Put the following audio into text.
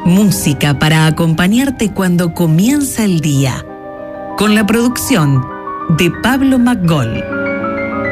Música para acompañarte cuando comienza el día. Con la producción de Pablo McGoll.